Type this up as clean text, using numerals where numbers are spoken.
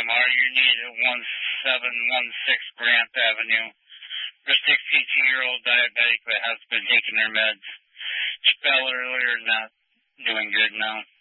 MR unit at 1716 Grant Avenue. For a 62-year-old diabetic that has been taking their meds. She fell earlier, not doing good now.